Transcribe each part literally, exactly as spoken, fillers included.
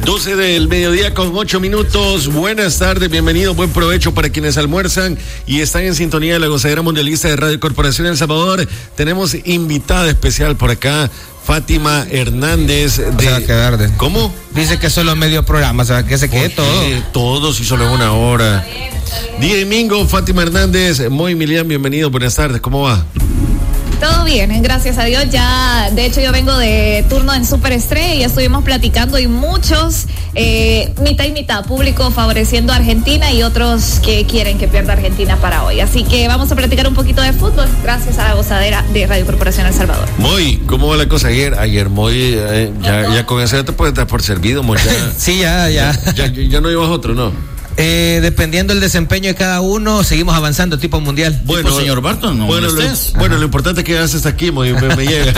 doce del mediodía con ocho minutos. Buenas tardes, bienvenidos, buen provecho para quienes almuerzan y están en sintonía de la gozadera mundialista de Radio Corporación El Salvador. Tenemos invitada especial por acá, Fátima Hernández. De... Se va a quedar de... ¿Cómo? Dice que solo medio programa, o sea, que se quede todo. Todo, si solo es una hora. Día domingo, Fátima Hernández, Moy Milian, bienvenido, buenas tardes, ¿cómo va? Todo bien, gracias a Dios. Ya, de hecho, yo vengo de turno en Super Estrella y estuvimos platicando y muchos, eh, mitad y mitad, público favoreciendo a Argentina y otros que quieren que pierda Argentina para hoy. Así que vamos a platicar un poquito de fútbol gracias a la gozadera de Radio Corporación El Salvador. Moy, ¿cómo va la cosa ayer? Ayer, Moy, eh, ya, ya con eso ya te puedes dar por servido, Moy. Ya, sí, ya, ya. Ya, ya, ya no llevas otro, ¿no? Eh, dependiendo del desempeño de cada uno, seguimos avanzando tipo mundial. Bueno, tipo señor Barton, no bueno, lo, bueno, lo importante es que haces aquí, me, me, me llega.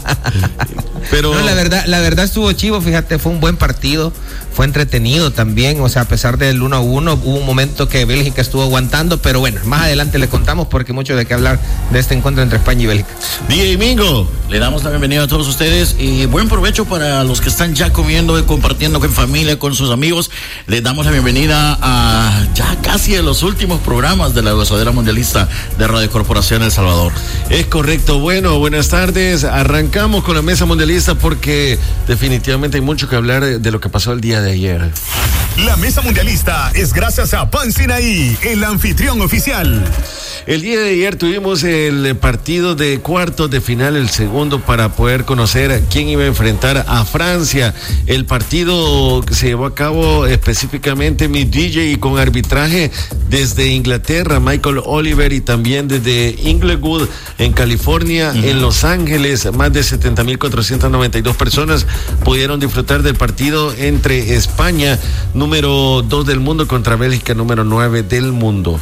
Pero no, la verdad, la verdad estuvo chivo, fíjate, fue un buen partido, fue entretenido también, o sea, a pesar del uno a uno, hubo un momento que Bélgica estuvo aguantando, pero bueno, más adelante le contamos porque hay mucho de qué hablar de este encuentro entre España y Bélgica. Día domingo, le damos la bienvenida a todos ustedes y buen provecho para los que están ya comiendo y compartiendo con familia, con sus amigos. Les damos la bienvenida a ya casi a los últimos programas de la gozadera mundialista de Radio Corporación El Salvador. Es correcto. Bueno, buenas tardes. Arrancamos con la mesa mundialista porque definitivamente hay mucho que hablar de lo que pasó el día de ayer. La mesa mundialista es gracias a Pan Sinaí, el anfitrión oficial. El día de ayer tuvimos el partido de cuartos de final, el segundo, para poder conocer quién iba a enfrentar a Francia. El partido que se llevó a cabo específicamente mi D J y con arbitraje desde Inglaterra, Michael Oliver, y también desde Inglewood, en California, uh-huh. En Los Ángeles, más de setenta mil cuatrocientas noventa y dos personas pudieron disfrutar del partido entre España, número dos del mundo, contra Bélgica, número nueve del mundo.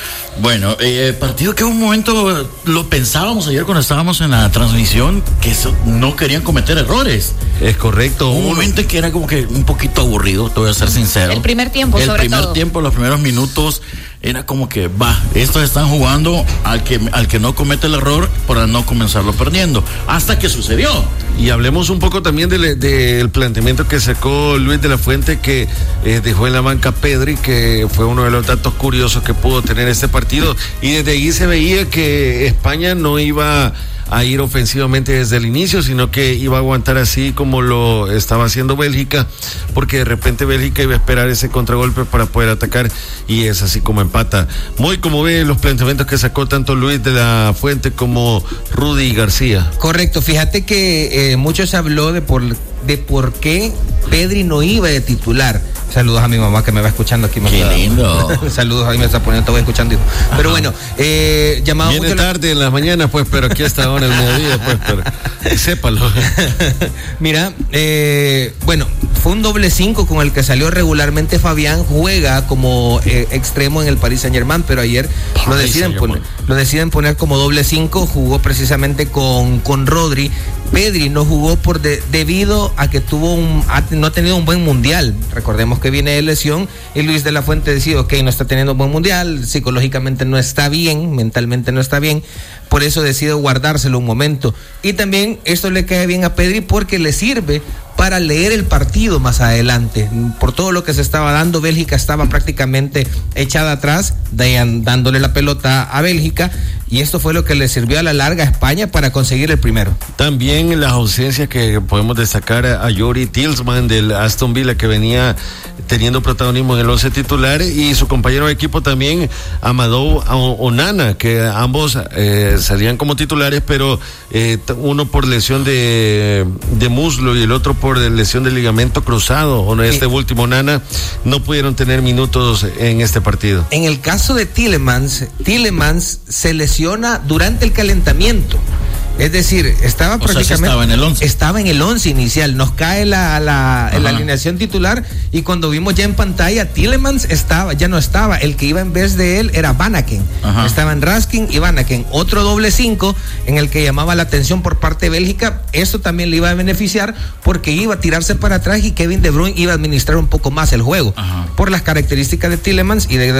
Bueno, eh, partido que en un momento lo pensábamos ayer cuando estábamos en la transmisión, que eso, no querían cometer errores. Es correcto. Un momento que era como que un poquito aburrido, te voy a ser sincero. El primer tiempo, El sobre primer todo. tiempo, los primeros minutos, era como que, va, estos están jugando al que, al que no comete el error para no comenzarlo perdiendo. Hasta que sucedió. Y hablemos un poco también del, del planteamiento que sacó Luis de la Fuente, que eh, dejó en la banca a Pedri, que fue uno de los datos curiosos que pudo tener este partido. Y desde ahí se veía que España no iba a ir ofensivamente desde el inicio, sino que iba a aguantar así como lo estaba haciendo Bélgica, porque de repente Bélgica iba a esperar ese contragolpe para poder atacar, y es así como empata. Muy como ve los planteamientos que sacó tanto Luis de la Fuente como Rudy García. Correcto, fíjate que eh, mucho se habló de por, de por qué Pedri no iba de titular. Saludos a mi mamá que me va escuchando aquí. Qué lindo. Saludos, ahí me está poniendo, te voy escuchando, hijo. Pero bueno, eh, llamado Viene mucho tarde la... en las mañanas, pues, pero aquí hasta ahora el mediodía, pues, pero sépalo. Mira, eh, bueno, fue un doble cinco con el que salió regularmente Fabián, juega como eh, extremo en el Paris Saint-Germain, pero ayer lo deciden poner, lo deciden poner como doble cinco, jugó precisamente con, con Rodri. Pedri no jugó por de, debido a que tuvo un, ha, no ha tenido un buen mundial. Recordemos que viene de lesión y Luis de la Fuente decide, ok, no está teniendo un buen mundial, psicológicamente no está bien, mentalmente no está bien, por eso decide guardárselo un momento. Y también esto le cae bien a Pedri porque le sirve para leer el partido más adelante. Por todo lo que se estaba dando, Bélgica estaba prácticamente echada atrás, dándole la pelota a Bélgica, y esto fue lo que le sirvió a la larga a España para conseguir el primero. También las ausencias que podemos destacar a Yuri Tillman del Aston Villa, que venía teniendo protagonismo en el once titular, y su compañero de equipo también, Amadou Onana, que ambos eh, salían como titulares, pero eh, uno por lesión de, de muslo y el otro por lesión de ligamento cruzado, o no, este sí. último Onana, no pudieron tener minutos en este partido. En el caso de Tielemans, Tielemans se lesiona durante el calentamiento. Es decir, estaba o prácticamente... Sea, estaba en el once. Estaba en el once inicial. Nos cae la, la, la alineación titular y cuando vimos ya en pantalla, Tielemans estaba, ya no estaba. El que iba en vez de él era Van Aken. Ajá. Estaban Raskin y Van Aken. Otro doble cinco en el que llamaba la atención por parte de Bélgica. Esto también le iba a beneficiar porque iba a tirarse para atrás y Kevin De Bruyne iba a administrar un poco más el juego. Ajá. Por las características de Tielemans y de